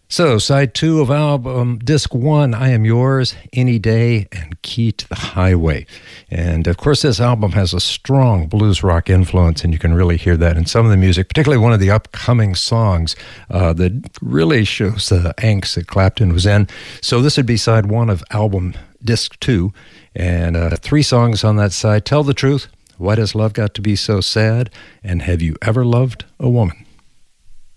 So, side two of album disc one, I Am Yours, Any Day, and Key to the Highway. And of course, this album has a strong blues rock influence, and you can really hear that in some of the music, particularly one of the upcoming songs that really shows the angst that Clapton was in. So, this would be side one of album disc two, and three songs on that side: Tell the Truth, Why Does Love Got to Be So Sad, and Have You Ever Loved a Woman?